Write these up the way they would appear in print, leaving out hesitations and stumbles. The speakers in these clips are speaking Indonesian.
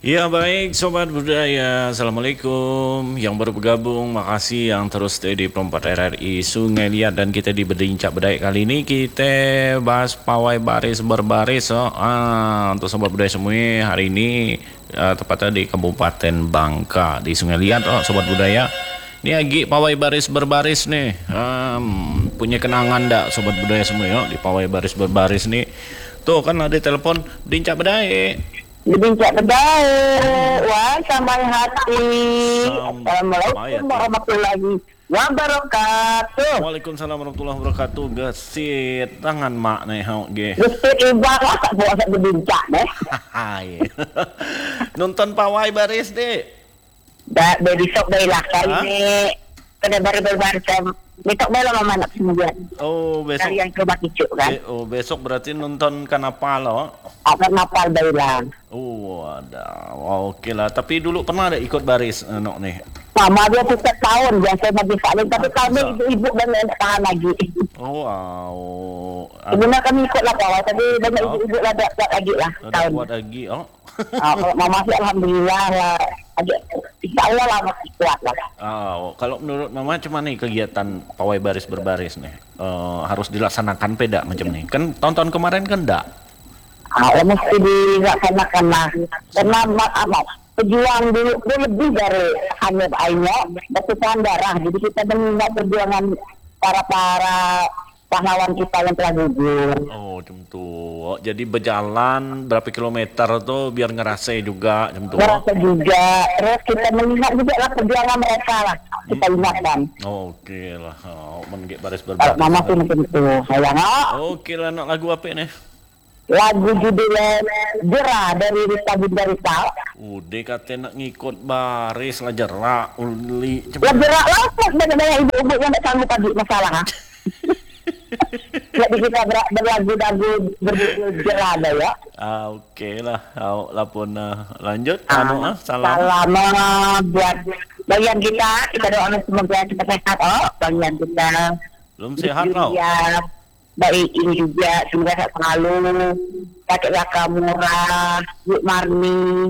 Ya baik Sobat Budaya, Assalamualaikum. Yang baru bergabung, makasih. Yang terus stay di Perempat RRI Sungai Liat. Dan kita di Berbincang Budaya kali ini kita bahas pawai baris berbaris. Untuk Sobat Budaya semua hari ini tepatnya di Kabupaten Bangka di Sungai Liat. Sobat Budaya, ini lagi pawai baris berbaris nih. Punya kenangan dak Sobat Budaya semua di pawai baris berbaris nih. Tuh kan ada telepon Bincang Budaya. Bincang Budaya, wah sampai hati. Assalamualaikum warahmatullahi wabarakatuh. Waalaikumsalam warahmatullahi wabarakatuh. Gesit tangan mak nih hau ge. Gesit ibarat tak buat berbincang deh. Nonton pawai baris deh. Dah besok dah lah kali ni. Kena baru-baru besok dah lah mama nak kemudian. Oh besok. Dari yang ke Bakicuk kan. Besok berarti nonton Kanapal loh. Kanapal dah hilang. Oh ada. Oke lah. Tapi dulu pernah ada ikut baris nok nih. Mama dia setiap tahun biasa bagi saling, tapi tahun ni ibu dan nenek tahan lagi. Oh wow. Sebenarnya kami ikut lah pawai, tapi banyak ibu-ibu lah buat lagi lah tahun. Buat lagi Kalau mama sih alhamdulillah lah. InsyaAllah lah masih kuat lah. Kalau menurut mama cuma nih kegiatan pawai baris berbaris nih harus dilaksanakan peda macam nih. Kan tahun-tahun kemarin kan enggak. Mesti dilaksanakan lah. Karena pejuang dulu dia lebih dari hanya airnya, bertusan darah. Jadi kita mengingat perjuangan para pahlawan kita yang telah gugur. Oh, macam tu. Jadi berjalan berapa kilometer tuh biar ngerasa juga macam tu. Ngerasa juga. Terus kita mengingat juga lah perjuangan mereka lah. Kita ingatkan. Oke lah. Menggik baris berbaris. Mama sih macam tu. Sayang. Oke lah, nak lagu apa nih? Lagu judulnya Jerah dari Rita Bindarita. Udah kata nak ngikut baris lah jerak. Lah jerak lah. Banyak-banyak ibu-ibu yang tak sanggup pagi masalah. Jadi kita berlagu-lagu berjudul Jerah dah ya. Oke lah. Lah pun lanjut. Salam buat bagian kita doakan semoga kita sehat. Bagian kita belum sehat tau. Baik ini juga semoga sehat selalu. Kakek Raka Murah, Bu Marni,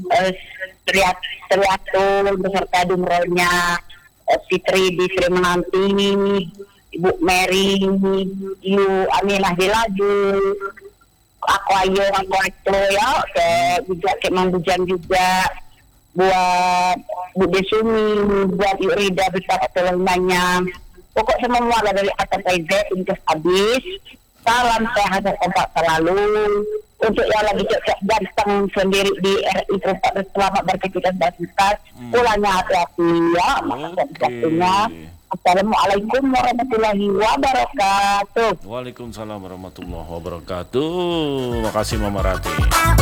Triatul beserta Dumronya, Fitri di Sri Menanti, Ibu Mary, Yu Aminah Dilaju, aku Ayu ya, juga Kek Mangbujan juga, buat Bu Desumi, buat Yu Rida beserta telenanya. Pokok semua lah dari atas Z untuk habis. Salam sehat dan kompak selalu. Untuk yang lagi cek ganteng sendiri di RI Tempat selamat berkejutan dan sukses. Pulangnya hati-hati ya. Waktunya. Assalamualaikum warahmatullahi wabarakatuh. Waalaikumsalam warahmatullahi wabarakatuh. Makasih Mama Rati.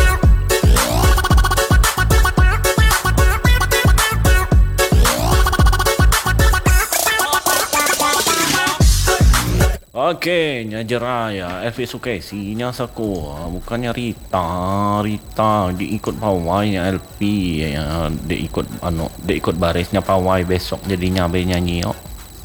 Oke, nyajera ya. Elvi Sukesi nya saku, bukannya Rita diikut pawainya Elvi ya. Dia ikut barisnya pawai besok jadinya nyanyi yo.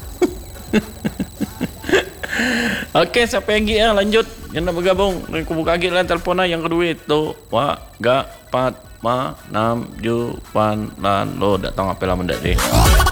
Oke, siapa yang ya lanjut yang nak bergabung. Aku buka lagi lah telepon yang kedua itu. Wah, gak 4 6 jupan lan lo datang apa lah mendak deh.